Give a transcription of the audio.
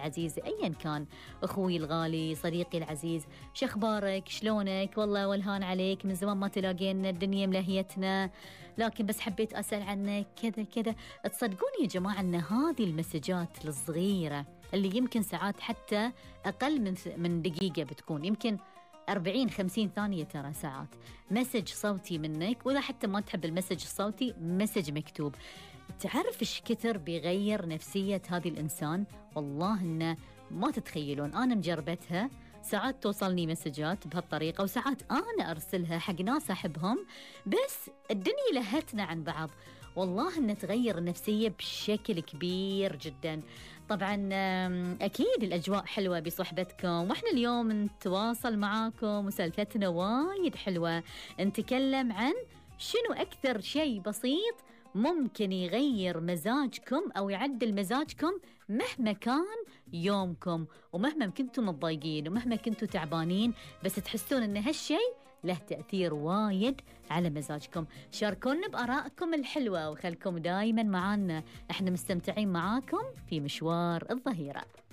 العزيز أيا كان، أخوي الغالي، صديقي العزيز، شخبارك، شلونك؟ والله والهان عليك، من زمان ما تلاقينا، الدنيا ملهيتنا، لكن بس حبيت أسأل عنك كذا كذا. تصدقون يا جماعة أن هذه المسجات الصغيرة اللي يمكن ساعات حتى أقل من دقيقة بتكون، يمكن 40-50 ثانية، ترى ساعات مسج صوتي منك، وإذا حتى ما تحب المسج الصوتي مسج مكتوب، تعرف إيش كثر بيغير نفسية هذه الإنسان؟ والله إنه ما تتخيلون. أنا مجربتها، ساعات توصلني مسجات بهالطريقة، وساعات أنا أرسلها حق ناس أحبهم، بس الدنيا لهتنا عن بعض. والله إنه تغير النفسية بشكل كبير جدا. طبعا أكيد الأجواء حلوة بصحبتكم، وإحنا اليوم نتواصل معاكم وسالفتنا وايد حلوة، نتكلم عن شنو أكثر شيء بسيط ممكن يغير مزاجكم أو يعدل مزاجكم مهما كان يومكم، ومهما كنتم متضايقين ومهما كنتم تعبانين، بس تحسون أن هالشيء له تأثير وايد على مزاجكم. شاركونا بآرائكم الحلوة وخلكم دايما معانا، احنا مستمتعين معاكم في مشوار الظهيرة.